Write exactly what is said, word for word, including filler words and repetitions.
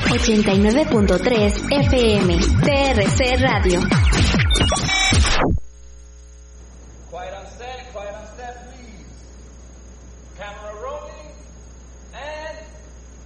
ochenta y nueve punto tres F M, T R C Radio. Quiet on set, quiet on set, please. Camera roll.